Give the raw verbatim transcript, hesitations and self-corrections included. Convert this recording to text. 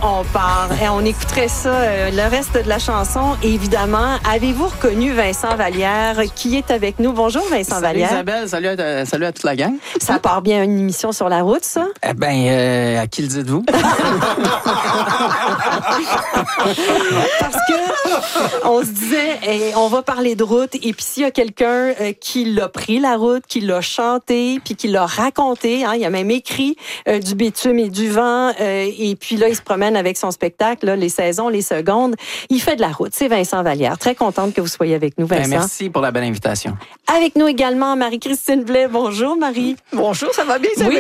on part. Et on écouterait ça, euh, le reste de la chanson. Évidemment, avez-vous reconnu Vincent Vallière qui est avec nous? Bonjour Vincent Salut Vallière. Isabelle, salut à, salut à toute la gang. Ça part bien une émission sur la route, ça? Eh ben, euh, à qui le dites-vous? Parce que on se disait, eh, on va parler de route, et puis s'il y a quelqu'un euh, qui l'a pris la route, qui l'a chanté, puis qui l'a raconté, hein, il a même écrit euh, du bitume et du vent, euh, et puis là, il se promène avec son spectacle, là, les saisons, les secondes. Il fait de la route. C'est Vincent Vallière. Très contente que vous soyez avec nous, Vincent. Ben, merci pour la belle invitation. Avec nous également, Marie-Christine Blais. Bonjour, Marie. Bonjour, ça va bien, ça Oui,